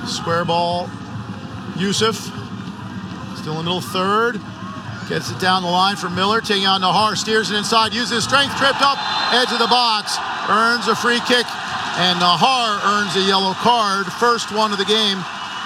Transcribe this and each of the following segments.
Square ball. Yusuf. Still in the middle third. Gets it down the line for Miller. Taking on Nahar. Steers it inside. Uses his strength. Tripped up. Edge of the box. Earns a free kick. And Nahar earns a yellow card. First one of the game.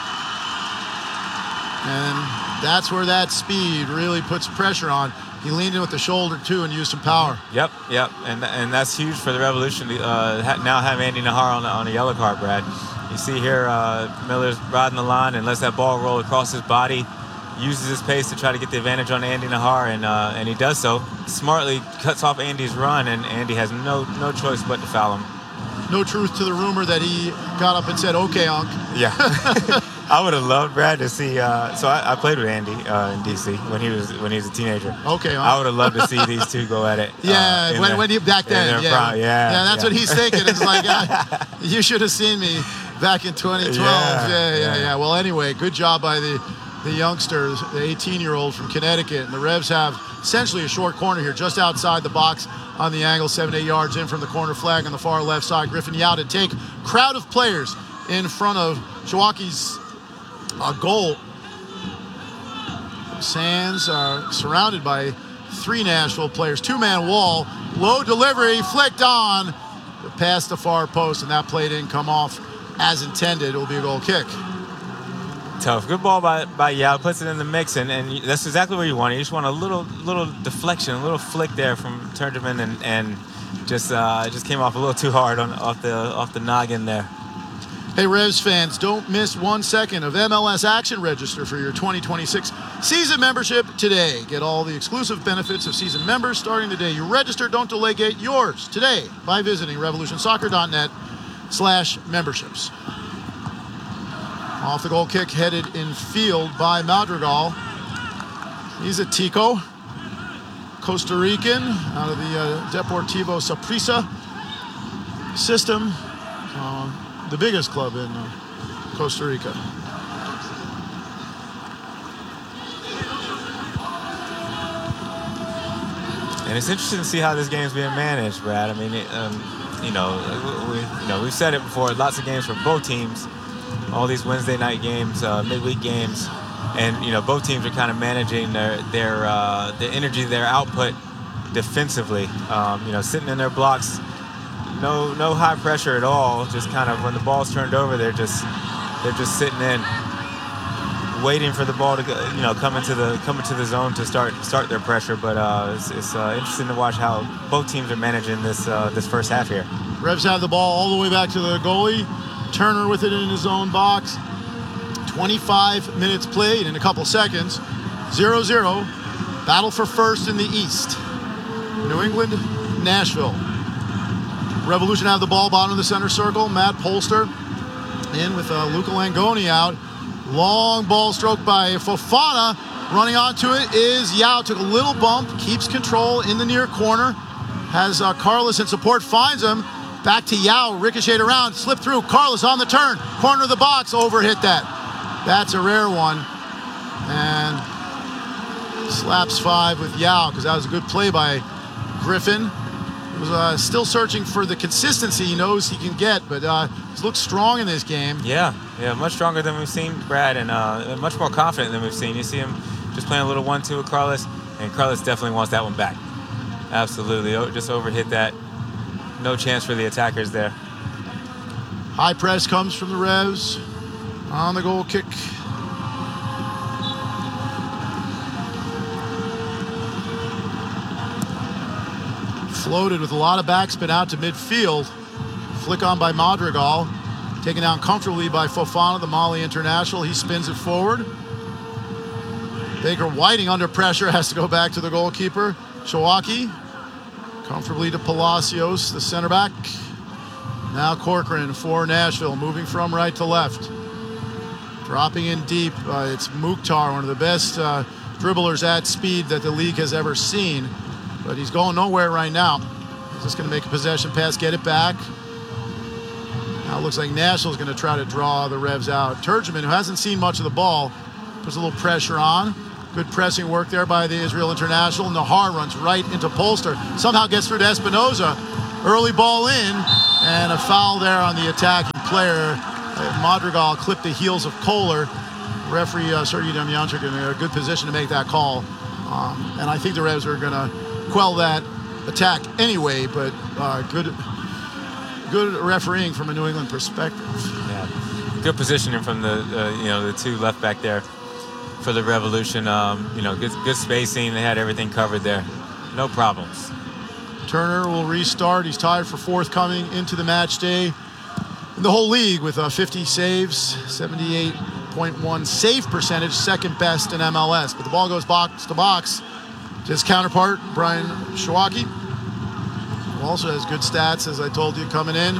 And that's where that speed really puts pressure on. He leaned in with the shoulder, too, and used some power. Yep. And that's huge for the Revolution to now have Andy Nahar on a yellow card, Brad. You see here Miller's riding the line and lets that ball roll across his body. Uses his pace to try to get the advantage on Andy Nahar, and he does so. Smartly cuts off Andy's run, and Andy has no choice but to foul him. No truth to the rumor that he got up and said, "Okay, Unc." Yeah. I would have loved, Brad, to see. So I played with Andy in D.C. when he was a teenager. Okay, I would have loved to see these two go at it. Yeah, when he back then. Yeah, that's what he's thinking. It's like you should have seen me back in 2012. Yeah. Well, anyway, good job by the youngsters, the 18-year-old from Connecticut, and the Revs have essentially a short corner here, just outside the box on the angle, 7-8 yards in from the corner flag on the far left side. Griffin Yao to take crowd of players in front of Milwaukee's goal. Sands are surrounded by 3 Nashville players. 2-man wall. Low delivery, flicked on. Past the far post, and that play didn't come off as intended. It will be a goal kick. Tough. Good ball by Yao. Puts it in the mix, and that's exactly what you want. You just want a little deflection, a little flick there from Turgeman, and just came off a little too hard off the noggin there. Hey, Revs fans, don't miss 1 second of MLS Action. Register for your 2026 season membership today. Get all the exclusive benefits of season members starting the day you register. Don't delay. Get yours today by visiting revolutionsoccer.net/memberships. Off the goal kick, headed in field by Madrigal. He's a Tico, Costa Rican, out of the Deportivo Saprissa system. The biggest club in Costa Rica. And it's interesting to see how this game's being managed, Brad. I mean, we've said it before. Lots of games for both teams. All these Wednesday night games, midweek games, and both teams are kind of managing their energy, their output defensively. Sitting in their blocks. No high pressure at all. Just kind of when the ball's turned over, they're just sitting in, waiting for the ball to come into the zone to start their pressure. But it's interesting to watch how both teams are managing this first half here. Revs have the ball all the way back to the goalie. Turner with it in his own box. 25 minutes played in a couple seconds. 0-0. Battle for first in the East. New England, Nashville. Revolution have the ball, bottom of the center circle. Matt Polster in with Luca Langoni out. Long ball stroke by Fofana. Running onto it is Yao. Took a little bump, keeps control in the near corner. Has Carlos in support, finds him. Back to Yao, ricocheted around, slipped through. Carlos on the turn, corner of the box, overhit that. That's a rare one. And slaps 5 with Yao, because that was a good play by Griffin. Was still searching for the consistency he knows he can get, but he's looked strong in this game. Yeah, much stronger than we've seen, Brad, and much more confident than we've seen. You see him just playing a little 1-2 with Carlos, and Carlos definitely wants that one back. Absolutely, just overhit that. No chance for the attackers there. High press comes from the Revs on the goal kick. Floated with a lot of backspin out to midfield. Flick on by Madrigal. Taken down comfortably by Fofana, the Mali international. He spins it forward. Baker Whiting under pressure, has to go back to the goalkeeper. Milwaukee comfortably to Palacios, the center back. Now Corcoran for Nashville, moving from right to left. Dropping in deep, it's Mukhtar, one of the best dribblers at speed that the league has ever seen. But he's going nowhere right now. He's just going to make a possession pass, get it back. Now it looks like Nashville's going to try to draw the Revs out. Turgeman, who hasn't seen much of the ball, puts a little pressure on. Good pressing work there by the Israel international. Nahar runs right into Polster. Somehow gets through to Espinoza. Early ball in, and a foul there on the attacking player. Madrigal clipped the heels of Kohler. Referee Sergei Demyanchuk in a good position to make that call. And I think the Revs are going to quell that attack anyway, but good refereeing from a New England perspective. Yeah, good positioning from the two left back there for the Revolution. Good spacing. They had everything covered there. No problems. Turner will restart. He's tied for fourth coming into the match day in the whole league with 50 saves, 78.1 save percentage, second best in MLS. But the ball goes box to box. His counterpart, Brian Shawaki, who also has good stats, as I told you, coming in.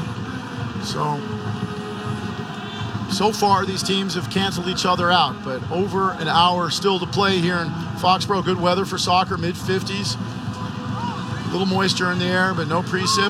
So far, these teams have canceled each other out, but over an hour still to play here in Foxborough. Good weather for soccer, mid-50s. A little moisture in the air, but no precip.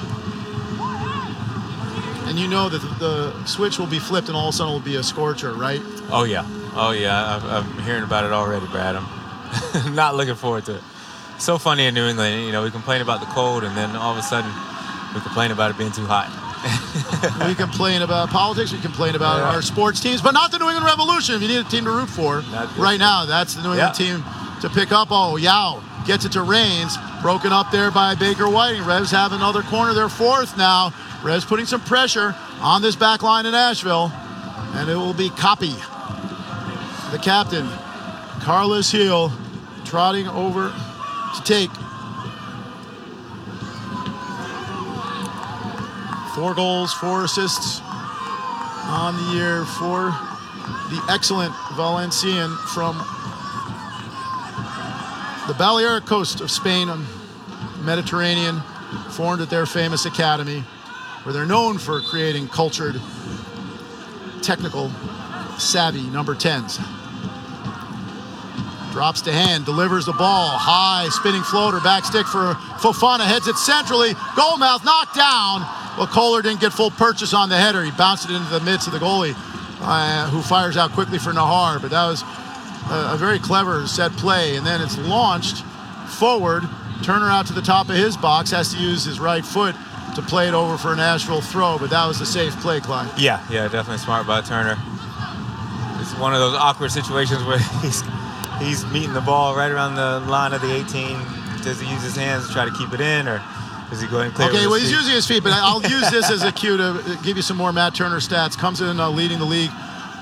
And you know that the switch will be flipped and all of a sudden it will be a scorcher, right? Oh, yeah. I'm hearing about it already, Brad. I'm not looking forward to it. So funny in New England. We complain about the cold, and then all of a sudden we complain about it being too hot. We complain about politics, we complain about our sports teams, but not the New England Revolution. If you need a team to root for right now, that's the New England team to pick up. Oh, Yao gets it to Reigns, broken up there by Baker Whiting. Revs have another corner, they're fourth now. Revs putting some pressure on this back line in Nashville, and it will be Copy, the captain, Carlos Heel, trotting over to take. 4 goals, 4 assists on the year for the excellent Valencian from the Balearic coast of Spain, Mediterranean, formed at their famous academy, where they're known for creating cultured, technical, savvy number 10s. Drops to hand, delivers the ball, high, spinning floater, back stick for Fofana, heads it centrally, goalmouth knocked down. Well, Kohler didn't get full purchase on the header. He bounced it into the midst of the goalie, who fires out quickly for Nahar, but that was a very clever set play, and then it's launched forward. Turner out to the top of his box, has to use his right foot to play it over for a Nashville throw, but that was the safe play, Clyde. Yeah, definitely smart by Turner. It's one of those awkward situations where he's meeting the ball right around the line of the 18. Does he use his hands to try to keep it in, or does he go ahead and clear? Okay, well, he's using his feet, but I'll use this as a cue to give you some more Matt Turner stats. Comes in leading the league,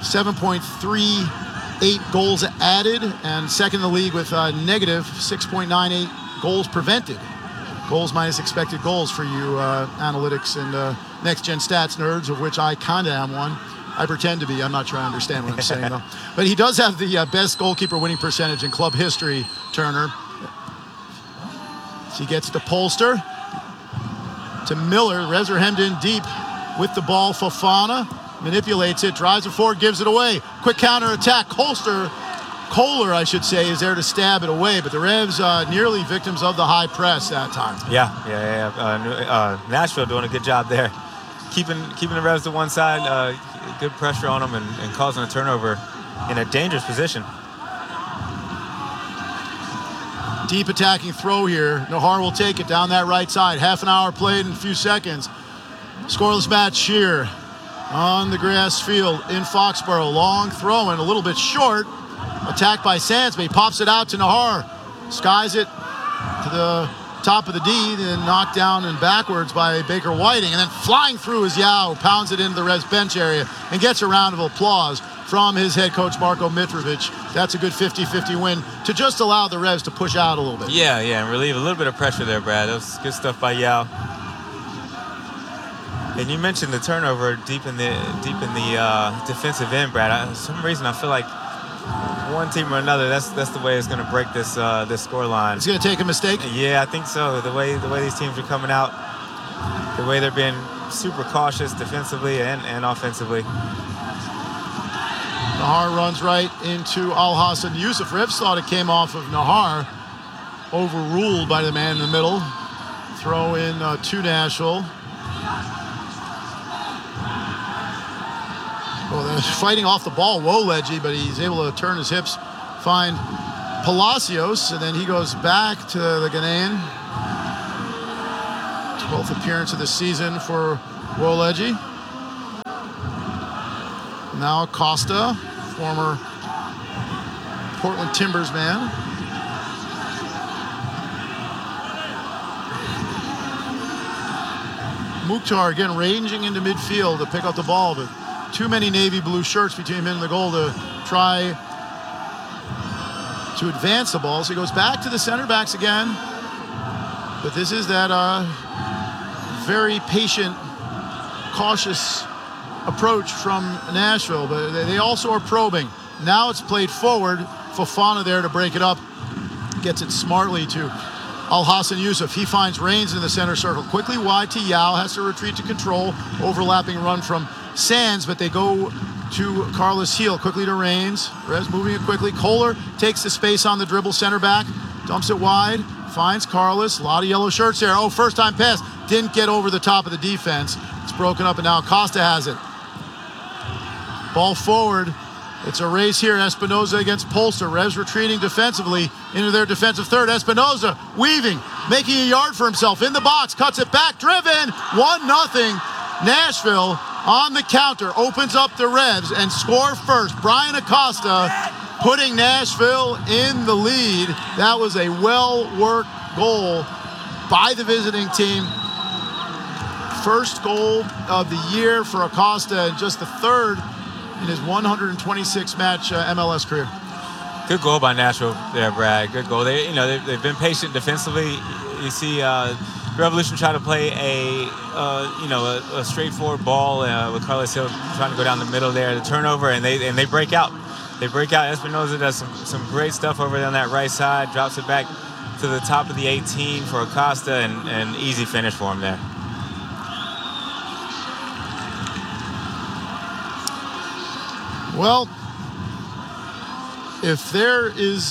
7.38 goals added, and second in the league with negative 6.98 goals prevented. Goals minus expected goals for you analytics and next-gen stats nerds, of which I kind of am one. I pretend to be. I'm not sure I understand what I'm saying, though. But he does have the best goalkeeper winning percentage in club history, Turner. He gets to Polster, to Miller. Revs are hemmed in deep with the ball. Fofana manipulates it, drives it forward, gives it away. Quick counter attack. Kohler, I should say, is there to stab it away, but the Revs nearly victims of the high press that time. Yeah. Nashville doing a good job there, keeping the Revs to one side. Good pressure on them and causing a turnover in a dangerous position. Deep attacking throw here. Nahar will take it down that right side. Half an hour played in a few seconds. Scoreless match here on the grass field in Foxborough. Long throw and a little bit short. Attacked by Sands, but he pops it out to Nahar. Skies it to the top of the D, then knocked down and backwards by Baker Whiting. And then flying through is Yao, pounds it into the Revs bench area and gets a round of applause from his head coach, Marko Mitrovic. That's a good 50-50 win to just allow the Revs to push out a little bit. Yeah, and relieve a little bit of pressure there, Brad. That was good stuff by Yao. And you mentioned the turnover deep in the defensive end, Brad. For some reason, I feel like one team or another, that's the way it's going to break this score line. It's going to take a mistake? Yeah, I think so. The way these teams are coming out, the way they're being super cautious defensively and offensively. Nahar runs right into Al-Hassan Yusuf. Revs thought it came off of Nahar, overruled by the man in the middle. Throw in to Nashville. Well, they're fighting off the ball, Woleggy, but he's able to turn his hips, find Palacios, and then he goes back to the Ghanaian. 12th appearance of the season for Woleggy. Now Acosta, former Portland Timbers man. Mukhtar again ranging into midfield to pick up the ball, but too many navy blue shirts between him and the goal to try to advance the ball. So he goes back to the center backs again. But this is that very patient, cautious approach from Nashville. But they also are probing. Now it's played forward. Fofana there to break it up. Gets it smartly to Al Hassan Yusuf. He finds Reigns in the center circle. Quickly wide to Yao. Has to retreat to control. Overlapping run from Sands, but they go to Carlos Heel. Quickly to Reigns. Revs moving it quickly. Kohler takes the space on the dribble. Center back. Dumps it wide. Finds Carlos. A lot of yellow shirts there. Oh, first time pass. Didn't get over the top of the defense. It's broken up, and now Acosta has it. Ball forward. It's a race here. Espinoza against Polster. Revs retreating defensively into their defensive third. Espinoza weaving, making a yard for himself in the box. Cuts it back. Driven. 1-0. Nashville on the counter. Opens up the Revs and score first. Brian Acosta putting Nashville in the lead. That was a well-worked goal by the visiting team. First goal of the year for Acosta, and just the third in his 126-match MLS career. Good goal by Nashville there, Brad. Good goal. They've been patient defensively. You see Revolution try to play a straightforward ball with Carlos Hill trying to go down the middle there, the turnover, and they break out. They break out. Espinoza does some great stuff over there on that right side, drops it back to the top of the 18 for Acosta, and easy finish for him there. Well, if there is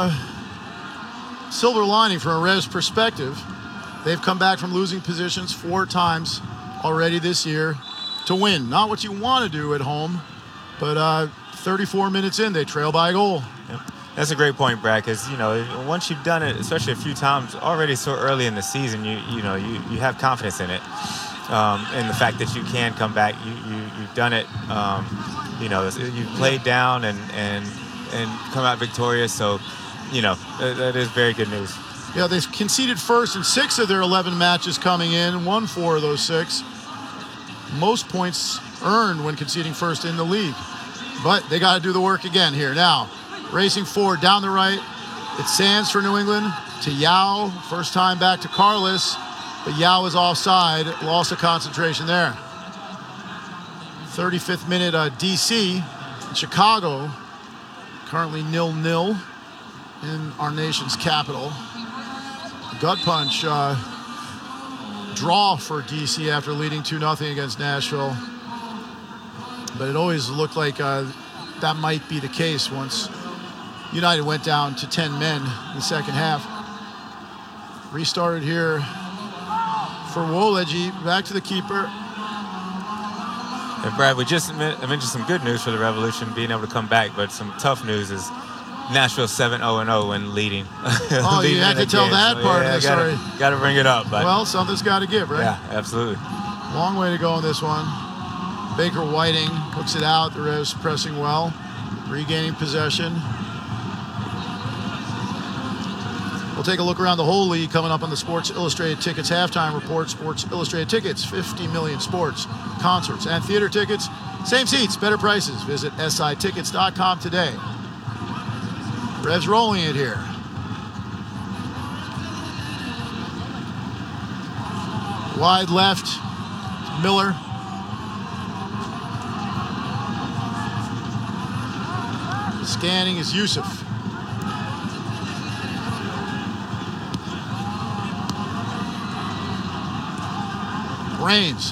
silver lining from a Revs perspective, they've come back from losing positions 4 times already this year to win. Not what you want to do at home, but 34 minutes in, they trail by a goal. Yep. That's a great point, Brad, because, once you've done it, especially a few times already so early in the season, you have confidence in it. And the fact that you can come back, you've done it. You've played down and come out victorious. So, that is very good news. Yeah, they've conceded first in 6 of their 11 matches coming in, won 4 of those 6. Most points earned when conceding first in the league. But they got to do the work again here. Now, racing forward down the right, it's Sands for New England to Yao. First time back to Carlos, but Yao is offside, lost of concentration there. 35th minute, DC in Chicago, currently 0-0 in our nation's capital. Gut punch draw for DC after leading 2-0 against Nashville. But it always looked like that might be the case once United went down to 10 men in the second half. Restarted here for Woleji, back to the keeper. And Brad, we just mentioned some good news for the Revolution being able to come back, but some tough news is Nashville 7-0-0 when leading. Oh, you had to tell that part of the story. Got to bring it up. But well, something's got to give, right? Yeah, absolutely. Long way to go in this one. Baker Whiting hooks it out. The Revs pressing well, regaining possession. We'll take a look around the whole league coming up on the Sports Illustrated Tickets halftime report. Sports Illustrated Tickets, 50 million sports, concerts, and theater tickets. Same seats, better prices. Visit sitickets.com today. Revs rolling it here. Wide left, Miller. Scanning is Yusuf. Reigns.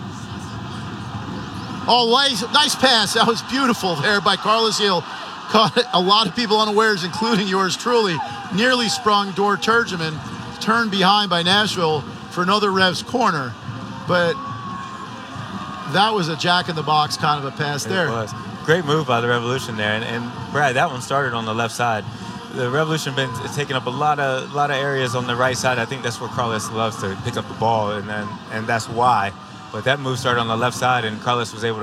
Oh, nice pass. That was beautiful there by Carlos Hill. Caught a lot of people unawares, including yours truly. Nearly sprung Dor Turgeman. Turned behind by Nashville for another Revs corner. But that was a jack-in-the-box kind of a pass there. It was. Great move by the Revolution there. And Brad, that one started on the left side. The Revolution been taking up a lot of areas on the right side. I think that's where Carlos loves to pick up the ball, and that's why. But that move started on the left side, and Carlos was able to